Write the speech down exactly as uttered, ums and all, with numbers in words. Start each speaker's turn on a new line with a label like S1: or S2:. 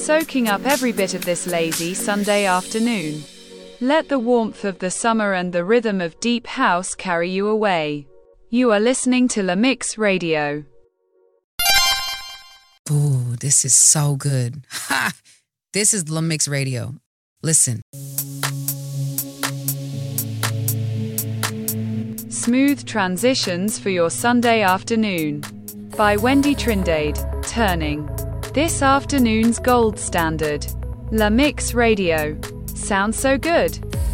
S1: soaking up every bit of this lazy Sunday afternoon. Let the warmth of the summer and the rhythm of deep house carry you away. You are listening to La Mix Radio.
S2: Ooh, this is so good. Ha! This is La Mix Radio. Listen.
S1: Smooth transitions for your Sunday afternoon. By Wendy Trindade, Turning. This afternoon's gold standard. La Mix Radio. Sounds so good.